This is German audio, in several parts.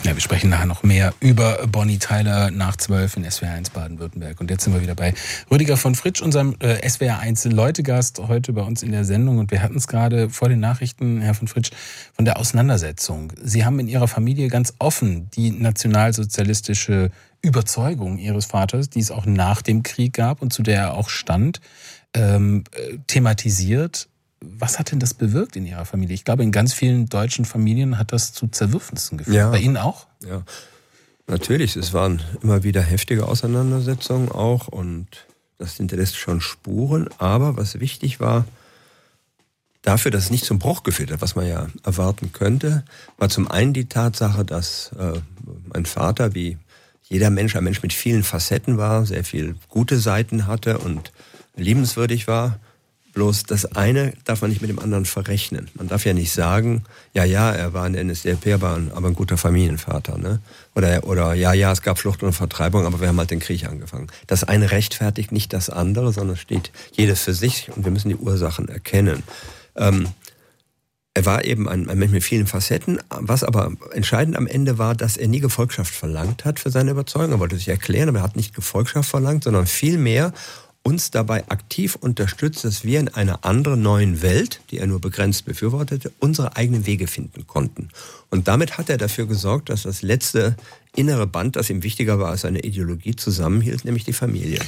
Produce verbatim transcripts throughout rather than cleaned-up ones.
Ja, wir sprechen nachher noch mehr über Bonnie Tyler nach zwölf in S W R eins Baden-Württemberg. Und jetzt sind wir wieder bei Rüdiger von Fritsch, unserem äh, S W R eins Leutegast heute bei uns in der Sendung. Und wir hatten es gerade vor den Nachrichten, Herr von Fritsch, von der Auseinandersetzung. Sie haben in Ihrer Familie ganz offen die nationalsozialistische Überzeugung Ihres Vaters, die es auch nach dem Krieg gab und zu der er auch stand, ähm, thematisiert. Was hat denn das bewirkt in Ihrer Familie? Ich glaube, in ganz vielen deutschen Familien hat das zu Zerwürfnissen geführt. Ja. Bei Ihnen auch? Ja, natürlich. Es waren immer wieder heftige Auseinandersetzungen auch und das hinterlässt schon Spuren. Aber was wichtig war, dafür, dass es nicht zum Bruch geführt hat, was man ja erwarten könnte, war zum einen die Tatsache, dass äh, mein Vater, wie jeder Mensch, ein Mensch mit vielen Facetten war, sehr viel gute Seiten hatte und liebenswürdig war. Bloß das eine darf man nicht mit dem anderen verrechnen. Man darf ja nicht sagen, ja, ja, er war in der N S D A P, aber ein, aber ein guter Familienvater. Ne? Oder, oder ja, ja, es gab Flucht und Vertreibung, aber wir haben halt den Krieg angefangen. Das eine rechtfertigt nicht das andere, sondern steht jedes für sich und wir müssen die Ursachen erkennen. Ähm, er war eben ein, ein Mensch mit vielen Facetten, was aber entscheidend am Ende war, dass er nie Gefolgschaft verlangt hat für seine Überzeugung. Er wollte sich erklären, aber er hat nicht Gefolgschaft verlangt, sondern vielmehr uns dabei aktiv unterstützt, dass wir in einer anderen neuen Welt, die er nur begrenzt befürwortete, unsere eigenen Wege finden konnten. Und damit hat er dafür gesorgt, dass das letzte innere Band, das ihm wichtiger war als seine Ideologie, zusammenhielt, nämlich die Familie.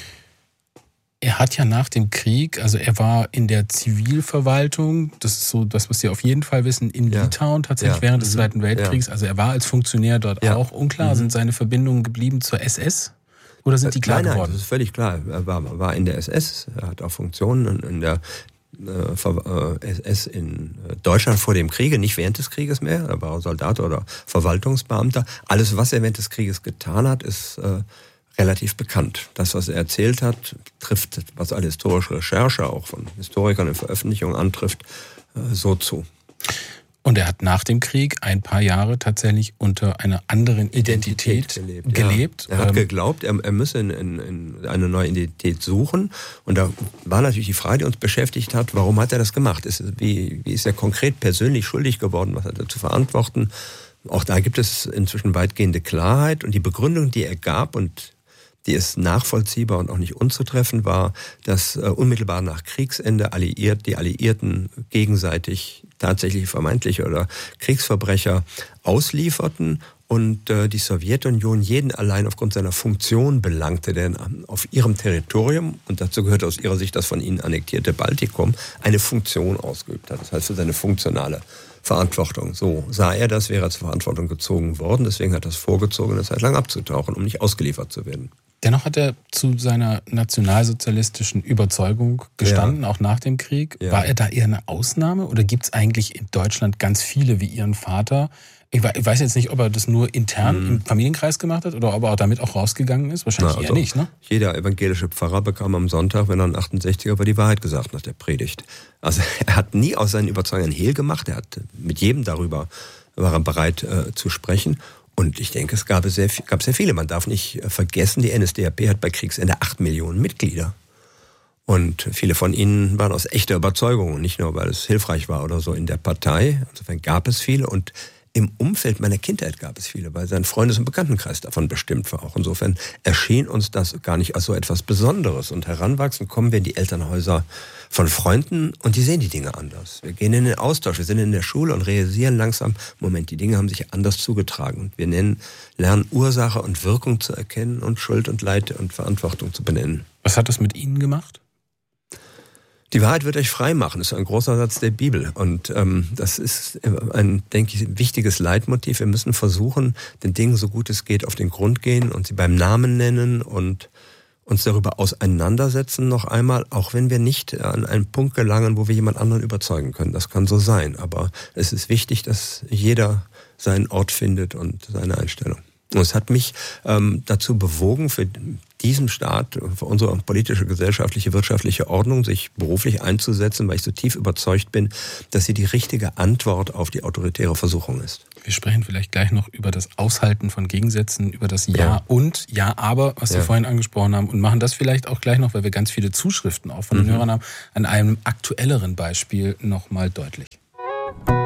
Er hat ja nach dem Krieg, also er war in der Zivilverwaltung, das ist so das, was Sie auf jeden Fall wissen, in Ja. Litauen tatsächlich Ja. während des Mhm. Zweiten Weltkriegs. Ja. Also er war als Funktionär dort Ja. auch. Unklar, Mhm. sind seine Verbindungen geblieben zur S S? Oder sind die klar nein, nein, geworden? das ist völlig klar. Er war, war in der S S, er hat auch Funktionen in der äh, Ver- äh, S S in Deutschland vor dem Kriege, nicht während des Krieges mehr. Er war Soldat oder Verwaltungsbeamter. Alles, was er während des Krieges getan hat, ist äh, relativ bekannt. Das, was er erzählt hat, trifft, was alle historische Recherche auch von Historikern in Veröffentlichungen antrifft, äh, so zu. Und er hat nach dem Krieg ein paar Jahre tatsächlich unter einer anderen Identität, gelebt. gelebt. Ja. Er hat Ähm, geglaubt, er, er müsse in, in, in eine neue Identität suchen. Und da war natürlich die Frage, die uns beschäftigt hat, warum hat er das gemacht? Ist, wie, wie ist er konkret persönlich schuldig geworden? Was hat er zu verantworten? Auch da gibt es inzwischen weitgehende Klarheit. Und die Begründung, die er gab, und die ist nachvollziehbar und auch nicht unzutreffend, war, dass äh, unmittelbar nach Kriegsende Alliiert, die Alliierten gegenseitig tatsächlich vermeintliche oder Kriegsverbrecher auslieferten und äh, die Sowjetunion jeden allein aufgrund seiner Funktion belangte, der auf ihrem Territorium, und dazu gehört aus ihrer Sicht das von ihnen annektierte Baltikum, eine Funktion ausgeübt hat. Das heißt für seine funktionale Verantwortung. So sah er das, wäre er zur Verantwortung gezogen worden. Deswegen hat er es vorgezogen, eine Zeit lang abzutauchen, um nicht ausgeliefert zu werden. Dennoch hat er zu seiner nationalsozialistischen Überzeugung gestanden, Ja. auch nach dem Krieg. Ja. War er da eher eine Ausnahme oder gibt es eigentlich in Deutschland ganz viele wie Ihren Vater? Ich weiß jetzt nicht, ob er das nur intern Mhm. im Familienkreis gemacht hat oder ob er auch damit auch rausgegangen ist. Wahrscheinlich Na, eher also, nicht, ne? Jeder evangelische Pfarrer bekam am Sonntag, wenn er ein achtundsechziger war, die Wahrheit gesagt nach der Predigt. Also er hat nie aus seinen Überzeugungen ein Hehl gemacht. Er hat mit jedem darüber, war er bereit äh, zu sprechen. Und ich denke, es gab sehr, gab sehr viele. Man darf nicht vergessen, die N S D A P hat bei Kriegsende acht Millionen Mitglieder. Und viele von ihnen waren aus echter Überzeugung, nicht nur, weil es hilfreich war oder so in der Partei. Insofern gab es viele. Und im Umfeld meiner Kindheit gab es viele, weil sein Freundes- und Bekanntenkreis davon bestimmt war auch. Insofern erschien uns das gar nicht als so etwas Besonderes. Und heranwachsend kommen wir in die Elternhäuser von Freunden und die sehen die Dinge anders. Wir gehen in den Austausch, wir sind in der Schule und realisieren langsam, Moment, die Dinge haben sich anders zugetragen. Und wir nennen, lernen Ursache und Wirkung zu erkennen und Schuld und Leid und Verantwortung zu benennen. Was hat das mit Ihnen gemacht? Die Wahrheit wird euch frei machen, das ist ein großer Satz der Bibel. Und ähm, das ist ein, denke ich, wichtiges Leitmotiv. Wir müssen versuchen, den Dingen so gut es geht auf den Grund gehen und sie beim Namen nennen und uns darüber auseinandersetzen noch einmal, auch wenn wir nicht an einen Punkt gelangen, wo wir jemand anderen überzeugen können. Das kann so sein, aber es ist wichtig, dass jeder seinen Ort findet und seine Einstellung. Und es hat mich ähm, dazu bewogen, für diesen Staat, für unsere politische, gesellschaftliche, wirtschaftliche Ordnung sich beruflich einzusetzen, weil ich so tief überzeugt bin, dass sie die richtige Antwort auf die autoritäre Versuchung ist. Wir sprechen vielleicht gleich noch über das Aushalten von Gegensätzen, über das Ja, Ja. und Ja aber, was Sie Ja. vorhin angesprochen haben, und machen das vielleicht auch gleich noch, weil wir ganz viele Zuschriften auch von den Mhm. Hörern haben, an einem aktuelleren Beispiel nochmal deutlich.